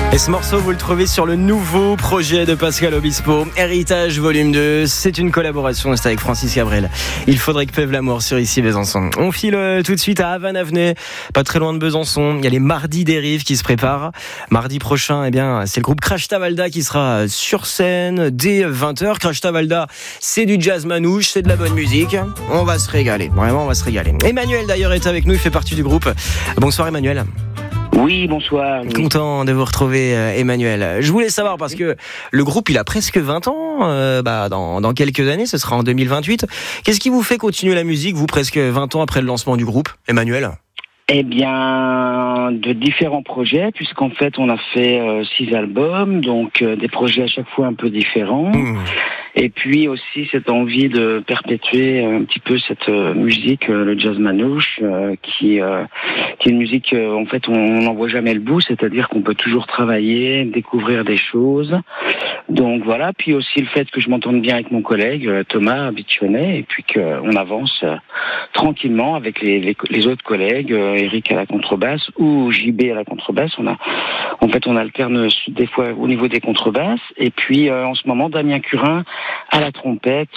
Et ce morceau, vous le trouvez sur le nouveau projet de Pascal Obispo, Héritage Volume 2. C'est une collaboration, c'est avec Francis Cabrel. Il faudrait que pève l'amour sur Ici Besançon. On file tout de suite à Havane-Avenay, pas très loin de Besançon. Il y a les Mardis des Rives qui se préparent. Mardi prochain, c'est le groupe Crash Tavalda qui sera sur scène dès 20h. Crash Tavalda, c'est du jazz manouche, c'est de la bonne musique. On va se régaler, vraiment on va se régaler. Emmanuel d'ailleurs est avec nous, il fait partie du groupe. Bonsoir Emmanuel. Oui, bonsoir. Oui. Content de vous retrouver Emmanuel. Je voulais savoir parce que le groupe il a presque 20 ans, dans quelques années, ce sera en 2028. Qu'est-ce qui vous fait continuer la musique, vous, presque 20 ans après le lancement du groupe, Emmanuel ? Eh bien, de différents projets, puisqu'en fait on a fait 6 albums, donc des projets à chaque fois un peu différents. Et puis aussi cette envie de perpétuer un petit peu cette musique, le jazz manouche, qui est une musique, en fait, on n'en voit jamais le bout, c'est-à-dire qu'on peut toujours travailler, découvrir des choses. Donc voilà, puis aussi le fait que je m'entende bien avec mon collègue Thomas Bichonnet, et puis qu'on avance tranquillement avec les autres collègues, Eric à la contrebasse ou JB à la contrebasse. On alterne des fois au niveau des contrebasses, et puis en ce moment Damien Curin à la trompette,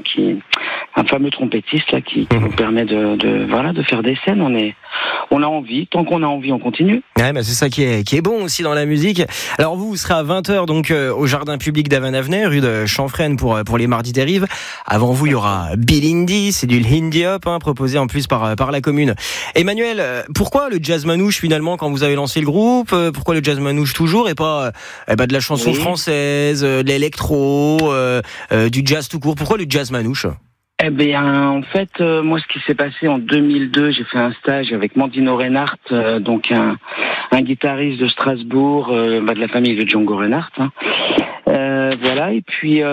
un fameux trompettiste là qui nous permet de faire des scènes. On a envie, tant qu'on a envie, on continue. Ouais, c'est ça qui est bon aussi dans la musique. Alors vous serez à 20h donc au jardin public d'Havane-Avenay, rue de Chanfreine pour les Mardis des Rives. Avant vous, il y aura Bill Indy, c'est du Hindi Hop proposé en plus par la commune. Emmanuel, pourquoi le jazz manouche finalement quand vous avez lancé le groupe ? Pourquoi le jazz manouche toujours et pas de la chanson française, de l'électro, du jazz tout court ? Pourquoi le jazz manouche ? Eh bien, en fait, moi, ce qui s'est passé en 2002, j'ai fait un stage avec Mandino Reinhardt, donc un guitariste de Strasbourg, de la famille de Django Reinhardt. Voilà, et puis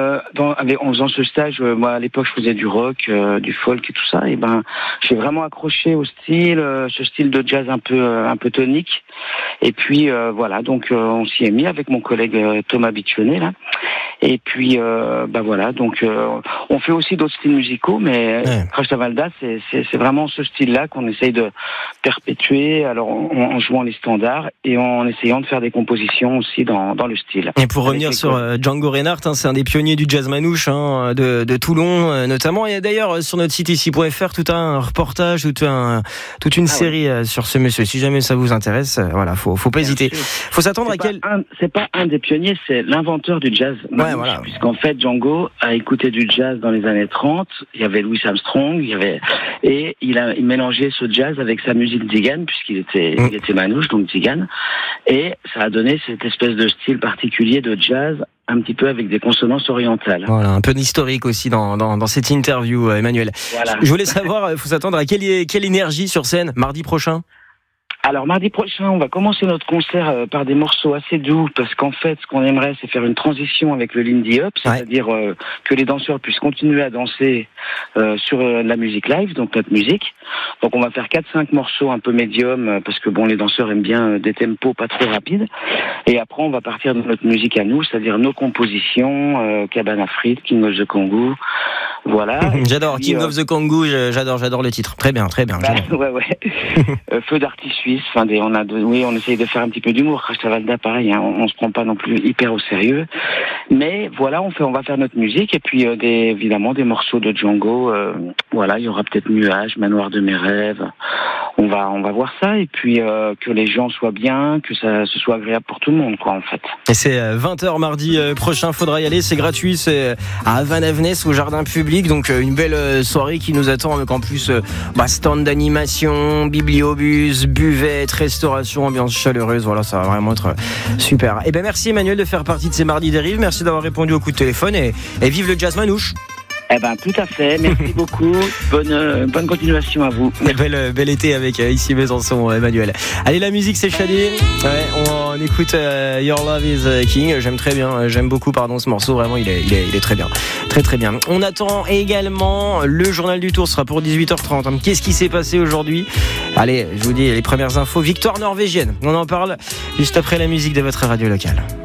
en faisant ce stage, moi à l'époque je faisais du rock, du folk et tout ça, et j'ai vraiment accroché au style, ce style de jazz un peu tonique. Et puis voilà, donc on s'y est mis avec mon collègue Thomas Bichonnet là. Et puis donc on fait aussi d'autres styles musicaux, mais Crash Tavalda c'est vraiment ce style-là qu'on essaye de perpétuer, alors en jouant les standards et en essayant de faire des compositions aussi dans le style. Et pour revenir sur Django Reinhardt, c'est un des pionniers du jazz manouche de Toulon notamment. Il y a d'ailleurs sur notre site ici.fr tout un reportage, toute une série sur ce monsieur. Si jamais ça vous intéresse, voilà, faut pas hésiter. Faut s'attendre c'est pas un des pionniers, c'est l'inventeur du jazz manouche, voilà. Puisqu'en fait Django a écouté du jazz dans les années 30. Il y avait Louis Armstrong, et il mélangeait ce jazz avec sa musique tzigane, puisqu'il était manouche, donc tzigane, et ça a donné cette espèce de style particulier de jazz, un petit peu avec des consonances orientales. Voilà, un peu d'historique aussi dans cette interview, Emmanuel. Voilà. Je voulais savoir, il faut s'attendre à quelle énergie sur scène mardi prochain ? Alors mardi prochain, on va commencer notre concert par des morceaux assez doux, parce qu'en fait, ce qu'on aimerait, c'est faire une transition avec le Lindy Hop, c'est-à-dire que les danseurs puissent continuer à danser sur la musique live, donc notre musique. Donc on va faire 4-5 morceaux un peu médium, parce que les danseurs aiment bien des tempos pas trop rapides. Et après, on va partir de notre musique à nous, c'est-à-dire nos compositions, Cabane à frites, King of the Congo. Voilà. J'adore King of the Congo, j'adore le titre. Très bien. Feu d'artifice suisse. On essaye de faire un petit peu d'humour. Crash Tavalda, pareil, on se prend pas non plus hyper au sérieux. Mais voilà, on va faire notre musique et puis évidemment des morceaux de Django. Il y aura peut-être Nuages, Manoir de mes rêves. On va voir ça et puis que les gens soient bien, que ce soit agréable pour tout le monde, en fait. Et c'est 20h mardi prochain, faudra y aller, c'est gratuit, c'est à Havane-Avenay, au jardin public, donc une belle soirée qui nous attend avec en plus stand d'animation, bibliobus, buvette, restauration, ambiance chaleureuse, voilà, ça va vraiment être super. Et merci Emmanuel de faire partie de ces Mardis des Rives, merci d'avoir répondu au coup de téléphone et vive le jazz manouche. Tout à fait, merci beaucoup. Bonne continuation à vous. Bel été avec Ici Besançon, Emmanuel. Allez, la musique c'est Shadi. On écoute Your Love is King. J'aime beaucoup ce morceau. Vraiment, il est très bien. Très bien. On attend également le journal du tour, ce sera pour 18h30. Qu'est-ce qui s'est passé aujourd'hui ? Allez, je vous dis les premières infos. Victoire norvégienne. On en parle juste après la musique de votre radio locale.